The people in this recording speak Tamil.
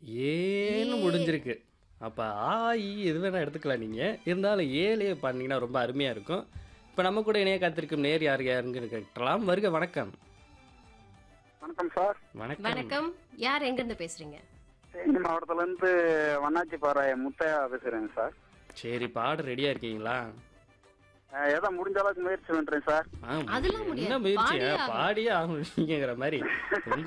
ஏன்னு ஏ முடிஞ்சிருக்கு. அப்ப ஆ, இ எது வேணா எடுத்துக்கலாம் நீங்க. இருந்தாலும் ஏலயே பண்ணீங்கன்னா ரொம்ப அருமையா இருக்கும். இப்ப நம்ம கூட இணைய காத்திருக்கும் நேர் யாருன்னு கேட்கலாம். வருக வணக்கம். வணக்கம் சார். வணக்கம். வணக்கம். யார் எங்கேருந்து பேசுறீங்க? தேனி மாவட்டத்திலேருந்து வண்ணாச்சிப்பாறை முத்தையா பேசுகிறேங்க சார். சரி பாட ரெடியா இருக்கீங்களா? ஏதோ முடிஞ்ச அளவுக்கு முயற்சி பண்ணுறேன் சார். ஆ, அதெல்லாம் என்ன முடியாது. முயற்சியா? பாடியே ஆகணும். பாடியே ஆகணும் நீங்கங்கிற மாதிரி.